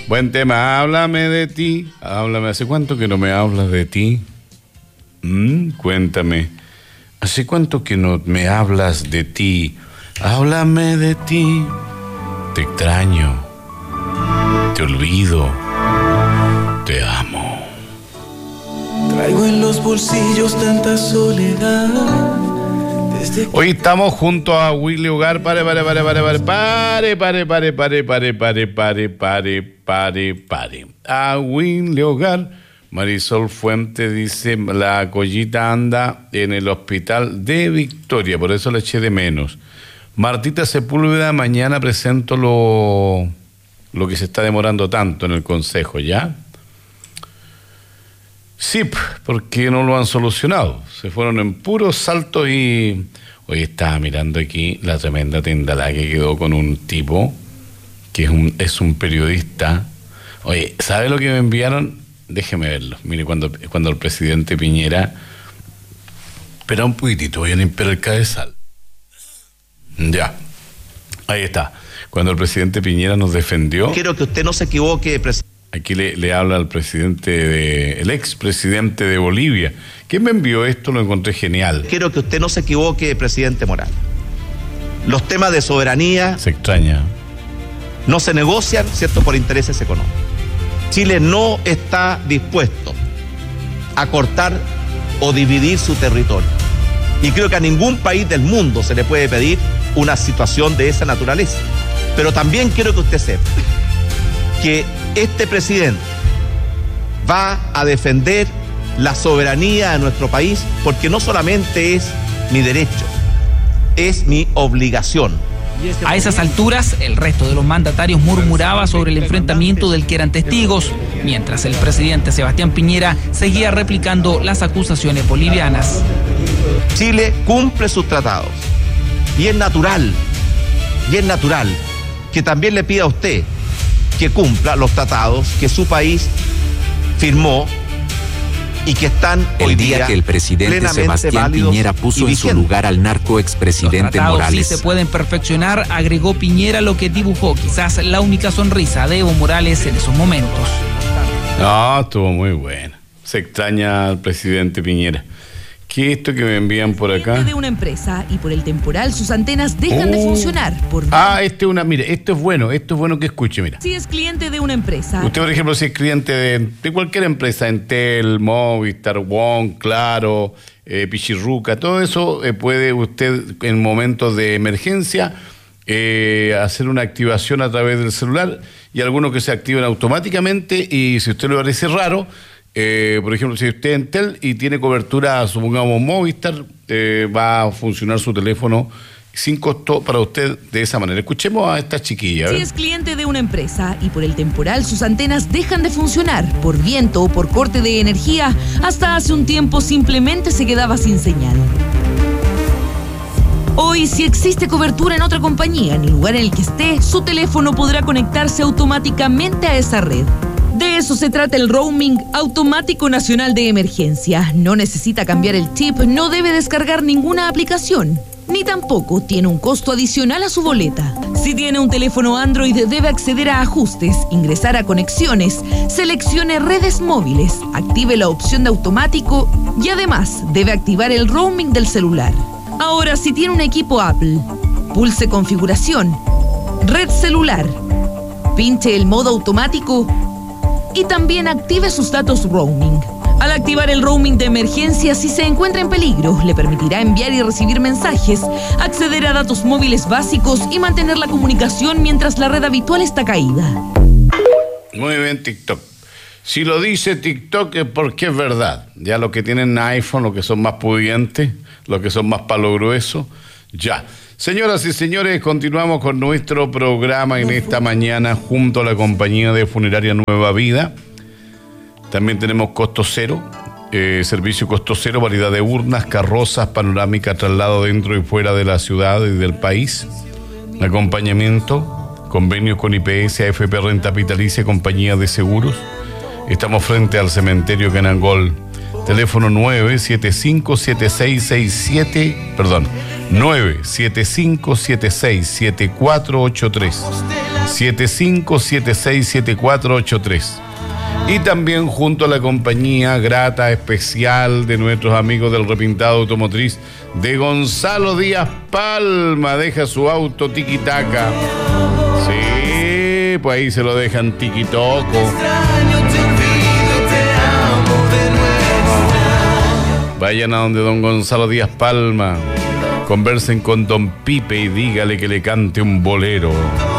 Buen tema, háblame de ti. Háblame, ¿hace cuánto que no me hablas de ti? Cuéntame, ¿hace cuánto que no me hablas de ti? Háblame de ti. Te extraño, te olvido, te amo. Traigo en los bolsillos tanta soledad. Hoy estamos junto a Willy Hogar. Pare. A Willy Hogar. Marisol Fuente dice, la Collita anda en el hospital de Victoria, por eso la eché de menos. Martita Sepúlveda, mañana presento lo que se está demorando tanto en el consejo, ¿ya? Sí, porque no lo han solucionado. Se fueron en puros saltos y... Hoy estaba mirando aquí la tremenda tendalá que quedó con un tipo que es un periodista. Oye, ¿sabe lo que me enviaron? Déjeme verlo. Mire, cuando el presidente Piñera... Espera un poquitito, voy a limpiar el cabezal. Ya, ahí está. Cuando el presidente Piñera nos defendió... Quiero que usted no se equivoque, presidente. Aquí le habla al el expresidente de Bolivia. ¿Quién me envió esto? Lo encontré genial. Quiero que usted no se equivoque, presidente Morales. Los temas de soberanía... Se extraña. No se negocian, ¿cierto?, por intereses económicos. Chile no está dispuesto a cortar o dividir su territorio. Y creo que a ningún país del mundo se le puede pedir una situación de esa naturaleza. Pero también quiero que usted sepa que este presidente va a defender la soberanía de nuestro país porque no solamente es mi derecho, es mi obligación. A esas alturas, el resto de los mandatarios murmuraba sobre el enfrentamiento del que eran testigos, mientras el presidente Sebastián Piñera seguía replicando las acusaciones bolivianas. Chile cumple sus tratados y es natural que también le pida a usted que cumpla los tratados que su país firmó y que están hoy día el día que el presidente Sebastián Piñera puso en su lugar al narco expresidente Morales. Sí se pueden perfeccionar, agregó Piñera, lo que dibujó quizás la única sonrisa de Evo Morales en esos momentos. No, estuvo muy bueno. Se extraña al presidente Piñera. ¿Qué es esto que me envían por acá? De una empresa y por el temporal sus antenas dejan de funcionar. Mire, esto es bueno que escuche, mira. Si es cliente de una empresa. Usted, por ejemplo, si es cliente de cualquier empresa, Entel, Movistar, WOM, Claro, Pichirruca, todo eso, puede usted en momentos de emergencia hacer una activación a través del celular y algunos que se activan automáticamente y si a usted le parece raro, por ejemplo, si usted es Entel y tiene cobertura, supongamos Movistar, va a funcionar su teléfono sin costo para usted de esa manera. Escuchemos a esta chiquilla. Si es cliente de una empresa y por el temporal sus antenas dejan de funcionar por viento o por corte de energía, hasta hace un tiempo simplemente se quedaba sin señal. Hoy, si existe cobertura en otra compañía, en el lugar en el que esté, su teléfono podrá conectarse automáticamente a esa red. De eso se trata el roaming automático nacional de emergencia. No necesita cambiar el chip, no debe descargar ninguna aplicación, ni tampoco tiene un costo adicional a su boleta. Si tiene un teléfono Android, debe acceder a ajustes, ingresar a conexiones, seleccione redes móviles, active la opción de automático y además debe activar el roaming del celular. Ahora, si tiene un equipo Apple, pulse configuración, red celular, pinche el modo automático y también active sus datos roaming. Al activar el roaming de emergencia, si se encuentra en peligro, le permitirá enviar y recibir mensajes, acceder a datos móviles básicos y mantener la comunicación mientras la red habitual está caída. Muy bien, TikTok. Si lo dice TikTok es porque es verdad. Ya los que tienen iPhone, los que son más pudientes, los que son más palo grueso, ya. Señoras y señores, continuamos con nuestro programa en esta mañana junto a la compañía de funeraria Nueva Vida. También tenemos costo cero, servicio costo cero, variedad de urnas, carrozas, panorámica, traslado dentro y fuera de la ciudad y del país. Acompañamiento, convenios con IPS, AFP Renta Vitalicia, compañía de seguros. Estamos frente al cementerio Canangol. Teléfono 975-7667, perdón, 975-76-7483. 75767483. Y también junto a la compañía grata especial de nuestros amigos del repintado automotriz de Gonzalo Díaz Palma. Deja su auto tiquitaca. Sí, pues ahí se lo dejan tiquitoco. Vayan a donde don Gonzalo Díaz Palma. Conversen con don Pipe y dígale que le cante un bolero.